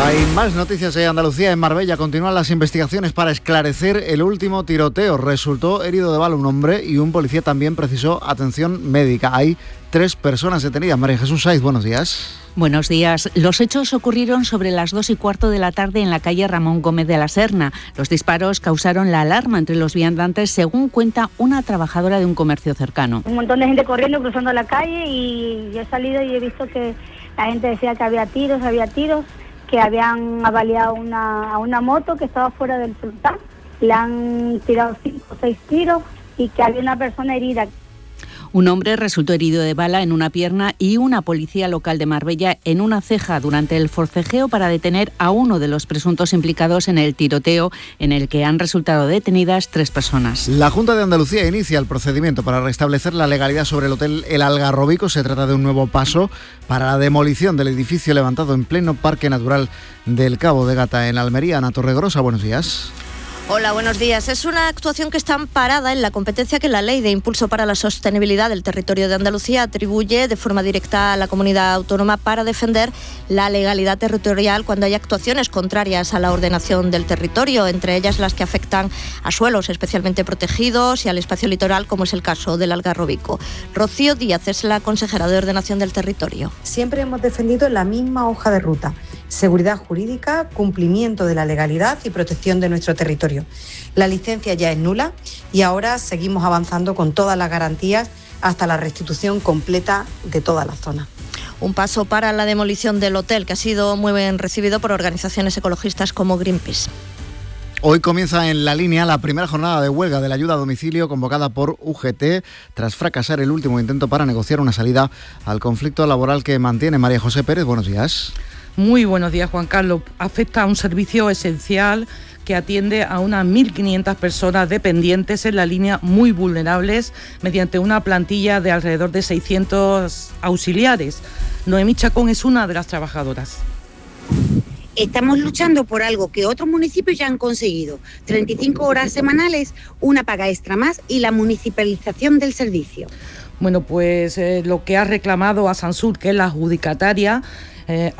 Hay más noticias en Andalucía. En Marbella continúan las investigaciones para esclarecer el último tiroteo. Resultó herido de bala un hombre y un policía también precisó atención médica. Hay 3 personas detenidas. María Jesús Saiz, buenos días. Buenos días. Los hechos ocurrieron sobre las 2:15 de la tarde en la calle Ramón Gómez de la Serna. Los disparos causaron la alarma entre los viandantes, según cuenta una trabajadora de un comercio cercano. Un montón de gente corriendo, cruzando la calle, y yo he salido y he visto que la gente decía que había tiros, que habían avaliado a una moto que estaba fuera del sultán. Le han tirado 5 o 6 tiros y que había una persona herida. Un hombre resultó herido de bala en una pierna y una policía local de Marbella en una ceja durante el forcejeo para detener a uno de los presuntos implicados en el tiroteo, en el que han resultado detenidas 3 personas. La Junta de Andalucía inicia el procedimiento para restablecer la legalidad sobre el hotel El Algarrobico. Se trata de un nuevo paso para la demolición del edificio levantado en pleno Parque Natural del Cabo de Gata, en Almería. Ana Torregrosa, buenos días. Hola, buenos días. Es una actuación que está amparada en la competencia que la Ley de Impulso para la Sostenibilidad del Territorio de Andalucía atribuye de forma directa a la comunidad autónoma para defender la legalidad territorial cuando hay actuaciones contrarias a la ordenación del territorio, entre ellas las que afectan a suelos especialmente protegidos y al espacio litoral, como es el caso del Algarrobico. Rocío Díaz es la consejera de Ordenación del Territorio. Siempre hemos defendido la misma hoja de ruta: seguridad jurídica, cumplimiento de la legalidad y protección de nuestro territorio. La licencia ya es nula y ahora seguimos avanzando con todas las garantías hasta la restitución completa de toda la zona. Un paso para la demolición del hotel, que ha sido muy bien recibido por organizaciones ecologistas como Greenpeace. Hoy comienza en La Línea la primera jornada de huelga de la ayuda a domicilio convocada por UGT tras fracasar el último intento para negociar una salida al conflicto laboral que mantiene. María José Pérez, buenos días. Muy buenos días, Juan Carlos. Afecta a un servicio esencial que atiende a unas 1.500 personas dependientes en la línea, muy vulnerables, mediante una plantilla de alrededor de 600 auxiliares. Noemí Chacón es una de las trabajadoras. Estamos luchando por algo que otros municipios ya han conseguido: 35 horas semanales, una paga extra más y la municipalización del servicio. Bueno, pues lo que ha reclamado Asansur, que es la adjudicataria,